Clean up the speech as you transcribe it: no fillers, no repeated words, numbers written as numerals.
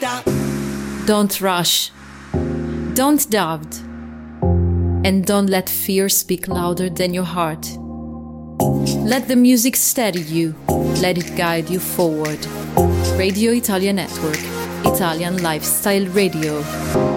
vita. Don't rush, don't doubt, and don't let fear speak louder than your heart. Let the music steady you, let it guide you forward. Radio Italia Network, Italian Lifestyle Radio.